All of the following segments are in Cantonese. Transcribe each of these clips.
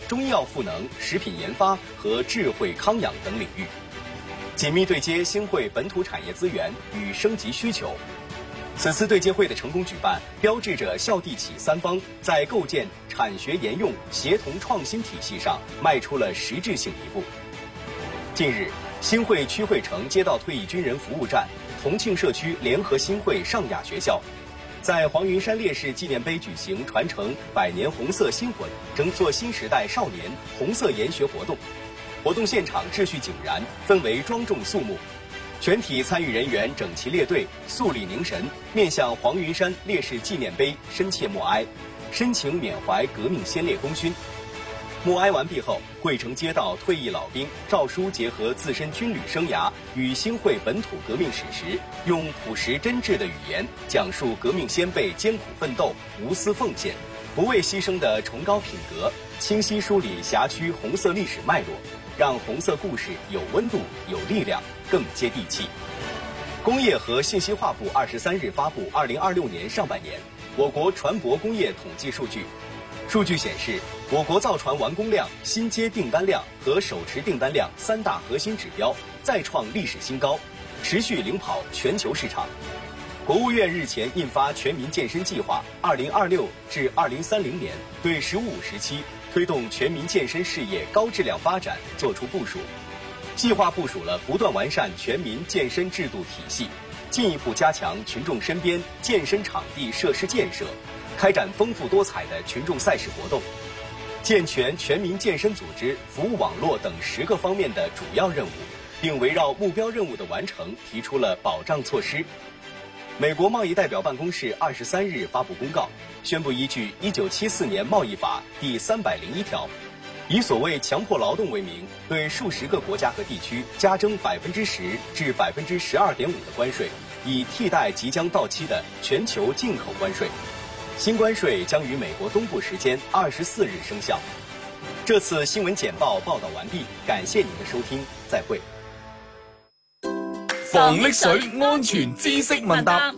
中医药赋能、食品研发和智慧康养等领域，紧密对接新会本土产业资源与升级需求。此次对接会的成功举办，标志着校地企三方在构建产学研用协同创新体系上迈出了实质性一步。近日，新会区会城街道退役军人服务站、同庆社区联合新会上雅学校，在黄云山烈士纪念碑举行传承100年红色薪火争做新时代少年红色研学活动。活动现场秩序井然，氛围庄重肃穆。全体参与人员整齐列队，肃立凝神，面向黄云山烈士纪念碑深切默哀，深情缅怀革命先烈功勋。默哀完毕后，会城街道退役老兵赵叔结合自身军旅生涯与新会本土革命史实，用朴实真挚的语言讲述革命先辈艰苦奋斗、无私奉献、不畏牺牲的崇高品格，清晰梳理辖区红色历史脉络，让红色故事有温度、有力量，更接地气。工业和信息化部23日发布2026年上半年我国船舶工业统计数据。数据显示，我国造船完工量、新接订单量和手持订单量3大核心指标再创历史新高，持续领跑全球市场。国务院日前印发全民健身计划，2026至2030年对“15+5”时期推动全民健身事业高质量发展作出部署。计划部署了不断完善全民健身制度体系，进一步加强群众身边健身场地设施建设，开展丰富多彩的群众赛事活动，健全全民健身组织服务网络等10个方面的主要任务，并围绕目标任务的完成提出了保障措施。美国贸易代表办公室23日发布公告，宣布依据1974年贸易法第301条，以所谓强迫劳动为名，对数十个国家和地区加征10%至12.5%的关税，以替代即将到期的全球进口关税。新关税将于美国东部时间24日生效。这次新闻简报报道完毕，感谢您的收听，再会。 防溺水安全知識問答。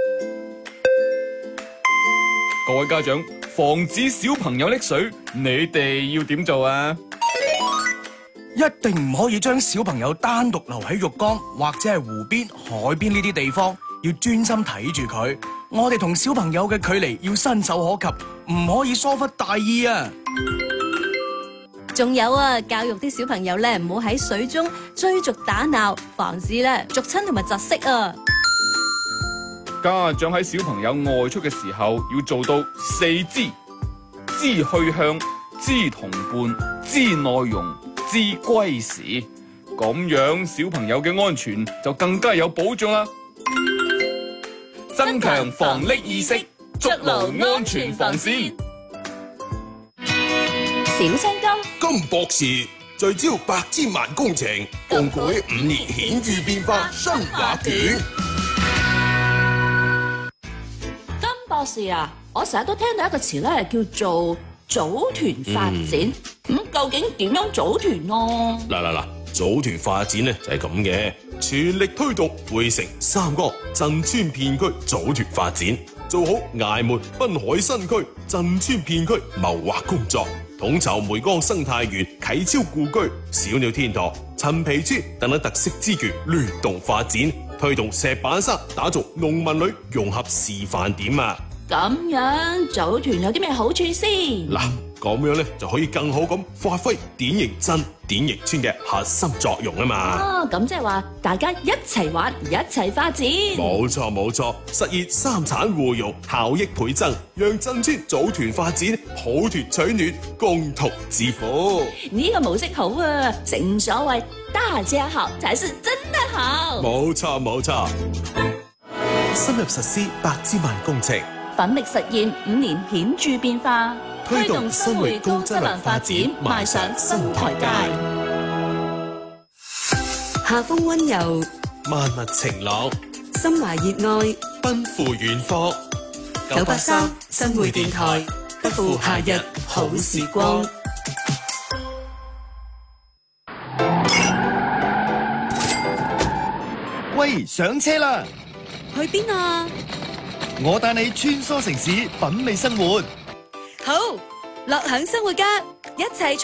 各位家長，防止小朋友溺水，你哋要點做啊？ 一定唔可以將小朋友單獨留喺浴缸或者係湖邊、海邊呢啲地方，要專心睇住佢。我哋同小朋友嘅距離要伸手可及，唔可以疏忽大意啊！ 仲有啊，教育啲小朋友咧，唔好喺水中追逐打鬧，防止咧逐親同埋窒息啊！ 家長喺小朋友外出嘅時候，要做到4知：知去向、知同伴、知內容、知歸時。咁樣小朋友嘅安全就更加有保障啦！增強防溺意識，築牢安全防線。 小心金博士聚焦8千萬工程，共繪5年顯著變化新畫卷。 金博士啊，我成日都聽到一個詞咧，叫做組團發展。究竟點樣組團啊？ 嗱，組團發展咧就係咁嘅，全力推動匯城、三江、鎮村片區組團發展，做好崖門、濱海新區、鎮村片區謀劃工作。統籌梅江生態園、啟超故居、小鳥天堂、陳皮村等等特色資源聯動發展，推動石板山打造農民旅融合示範點啊！ 咁樣組團有啲咩好處先？ 嗱，咁樣咧就可以更好咁發揮典型鎮、典型村嘅核心作用啊嘛！ 咁即係話大家一齊玩，一齊發展。 冇錯，實現三產互融，效益倍增，讓鎮村組團發展，抱團取暖，共同致富。 呢個模式好啊！正所謂大家好才是真的好。 冇錯，深入實施8千萬工程， 奮力實現5年顯著變化， 推動生活高質量發展，邁上新台階。 夏風溫柔， 萬物晴朗， 心懷熱愛， 奔赴遠方。 983新會電台，不負夏日好時光。 喂，上車啦！ 去邊啊？ 我帶你穿梭城市，品味生活。 好，樂享生活家，一齊